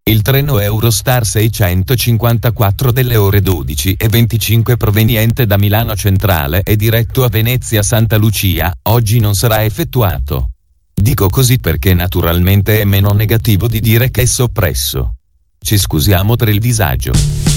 Il treno Eurostar 654 delle ore 12:25 proveniente da Milano Centrale e diretto a Venezia Santa Lucia, oggi non sarà effettuato. Dico così perché naturalmente è meno negativo di dire che è soppresso. Ci scusiamo per il disagio.